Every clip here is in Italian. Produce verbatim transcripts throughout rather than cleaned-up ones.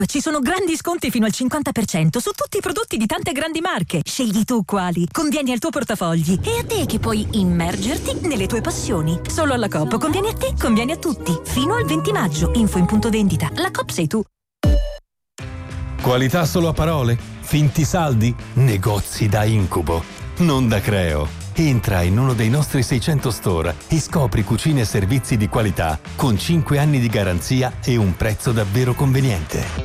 ci sono grandi sconti fino al cinquanta per cento su tutti i prodotti di tante grandi marche. Scegli tu quali, convieni al tuo portafogli e a te che puoi immergerti nelle tue passioni. Solo alla Coop convieni a te, convieni a tutti. Fino al venti maggio, info in punto vendita. La Coop sei tu. Qualità solo a parole? Finti saldi? Negozi da incubo, non da Creo. Entra in uno dei nostri seicento store e scopri cucine e servizi di qualità con cinque anni di garanzia e un prezzo davvero conveniente.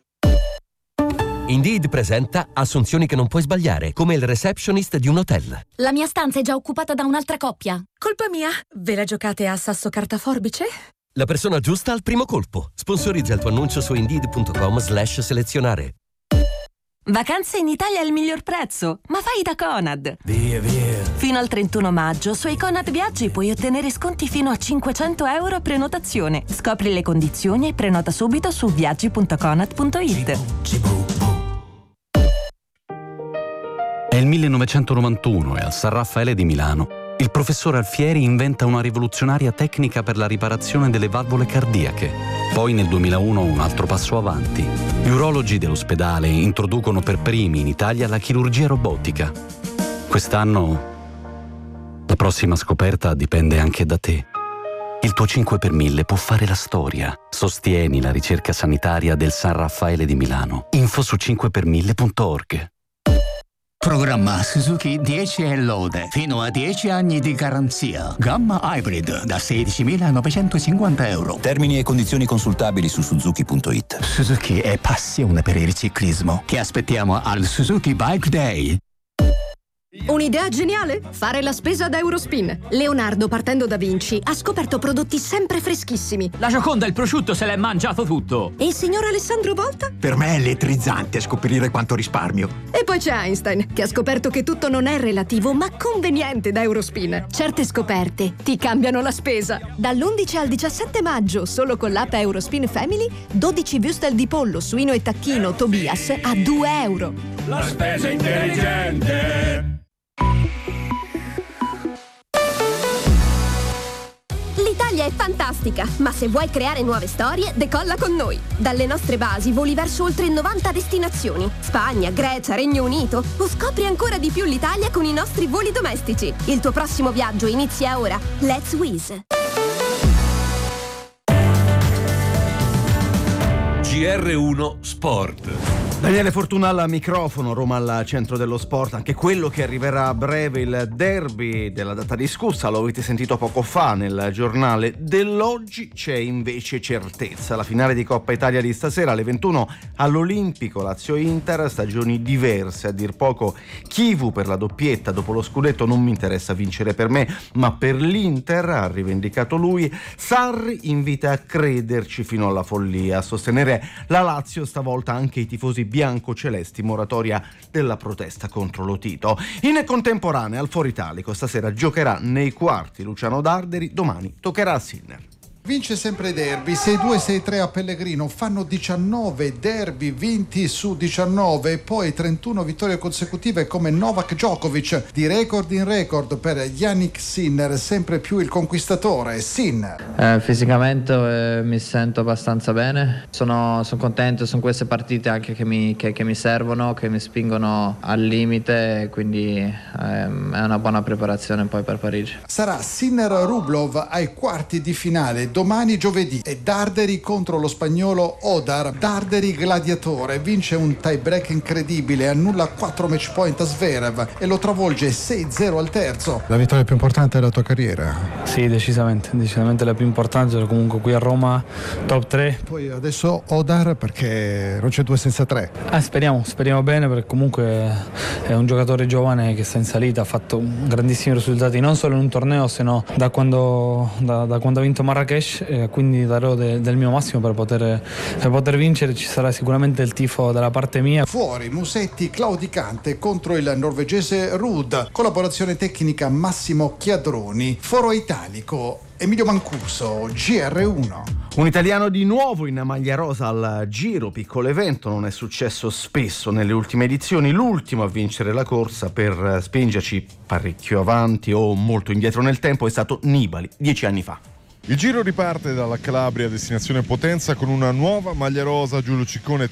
Indeed presenta assunzioni che non puoi sbagliare, come il receptionist di un hotel. La mia stanza è già occupata da un'altra coppia. Colpa mia? Ve la giocate a sasso carta forbice? La persona giusta al primo colpo. Sponsorizza il tuo annuncio su indeed.com slash selezionare. Vacanze in Italia è il miglior prezzo, ma fai da Conad. Via, via. Fino al trentuno maggio, sui Conad Viaggi puoi ottenere sconti fino a cinquecento euro a prenotazione. Scopri le condizioni e prenota subito su viaggi punto conad punto it. È il millenovecentonovantuno e al San Raffaele di Milano il professor Alfieri inventa una rivoluzionaria tecnica per la riparazione delle valvole cardiache. Poi nel duemilauno un altro passo avanti. Gli urologi dell'ospedale introducono per primi in Italia la chirurgia robotica. Quest'anno la prossima scoperta dipende anche da te. Il tuo cinque per mille può fare la storia. Sostieni la ricerca sanitaria del San Raffaele di Milano. Info su cinque per mille punto org. Programma Suzuki dieci e lode, fino a dieci anni di garanzia. Gamma Hybrid da sedicimilanovecentocinquanta euro. Termini e condizioni consultabili su suzuki punto it. Suzuki è passione per il ciclismo. Ti aspettiamo al Suzuki Bike Day. Un'idea geniale? Fare la spesa ad Eurospin. Leonardo, partendo da Vinci, ha scoperto prodotti sempre freschissimi. La Gioconda, il prosciutto, se l'è mangiato tutto. E il signor Alessandro Volta? Per me è elettrizzante scoprire quanto risparmio. E poi c'è Einstein, che ha scoperto che tutto non è relativo, ma conveniente da Eurospin. Certe scoperte ti cambiano la spesa. Dall'undici al diciassette maggio, solo con l'app Eurospin Family, dodici würstel di pollo, suino e tacchino Tobias a due euro. La spesa intelligente! L'Italia è fantastica, ma se vuoi creare nuove storie, decolla con noi. Dalle nostre basi voli verso oltre novanta destinazioni. Spagna, Grecia, Regno Unito. O scopri ancora di più l'Italia con i nostri voli domestici. Il tuo prossimo viaggio inizia ora. Let's Wizz. G R uno Sport. Daniele Fortuna al microfono, Roma al centro dello sport, anche quello che arriverà a breve, il derby della data discussa, lo avete sentito poco fa nel giornale dell'oggi. C'è invece certezza, la finale di Coppa Italia di stasera alle ventuno all'Olimpico Lazio-Inter, stagioni diverse a dir poco. Chivu per la doppietta dopo lo scudetto, non mi interessa vincere per me ma per l'Inter, ha rivendicato lui. Sarri invita a crederci fino alla follia, a sostenere la Lazio, stavolta anche i tifosi bianco-celesti, moratoria della protesta contro lo Tito. In contemporanea al Foro Italico stasera giocherà nei quarti Luciano Darderi, domani toccherà a Sinner. Vince sempre i derby, sei due sei tre a Pellegrino, fanno diciannove derby vinti su diciannove e poi trentuno vittorie consecutive come Novak Djokovic, di record in record per Jannik Sinner, sempre più il conquistatore. Sinner. Eh, fisicamente eh, mi sento abbastanza bene, sono, sono contento, sono queste partite anche che mi, che, che mi servono, che mi spingono al limite, quindi eh, è una buona preparazione poi per Parigi. Sarà Sinner-Rublov ai quarti di finale domani giovedì e Darderi contro lo spagnolo Odar. Darderi gladiatore, vince un tie break incredibile, annulla quattro match point a Zverev e lo travolge sei zero al terzo. La vittoria più importante della tua carriera? Sì, decisamente, decisamente la più importante, comunque qui a Roma top tre. Poi adesso Odar, perché non c'è due senza tre. Eh, speriamo, speriamo bene, perché comunque è un giocatore giovane che sta in salita, ha fatto grandissimi risultati non solo in un torneo, se no da quando, da, da quando ha vinto Marrakech. Eh, quindi darò de, del mio massimo per poter, per poter vincere. Ci sarà sicuramente il tifo dalla parte mia. Fuori Musetti claudicante contro il norvegese Ruud, collaborazione tecnica Massimo Chiadroni. Foro Italico Emilio Mancuso, G R uno. Un italiano di nuovo in maglia rosa al Giro, piccolo evento, non è successo spesso nelle ultime edizioni. L'ultimo a vincere la corsa per spingerci parecchio avanti o molto indietro nel tempo è stato Nibali, dieci anni fa. Il Giro riparte dalla Calabria, destinazione Potenza, con una nuova maglia rosa. Giulio Ciccone